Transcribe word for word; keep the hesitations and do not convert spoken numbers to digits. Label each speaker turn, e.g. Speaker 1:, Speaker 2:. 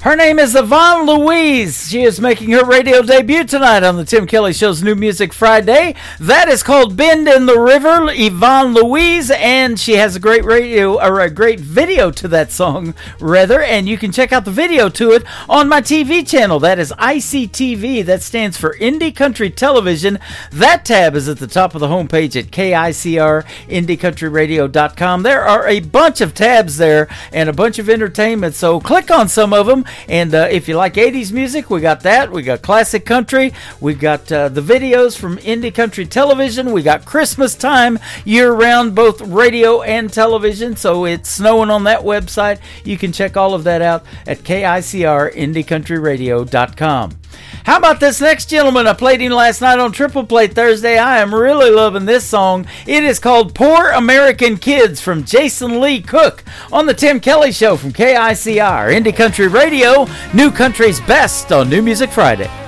Speaker 1: Her name is Yvonne Louise. She is making her radio debut tonight on the Tim Kelly Show's New Music Friday. That is called Bend in the River, Yvonne Louise, and she has a great radio, or a great video to that song, rather, and you can check out the video to it on my T V channel. That is I C T V. That stands for Indie Country Television. That tab is at the top of the homepage at K I C R indie country radio dot com. There are a bunch of tabs there and a bunch of entertainment, so click on some of them. And uh, if you like eighties music, we got that. We got classic country. We got uh, the videos from Indie Country Television. We got Christmas time year-round, both radio and television. So it's snowing on that website. You can check all of that out at K I C R indie country radio dot com. How about this next gentleman? I played him last night on Triple Play Thursday. I am really loving this song. It is called Poor American Kids from Jason Lee Cook on the Tim Kelly Show from K I C R Indie Country Radio, New Country's best on New Music Friday.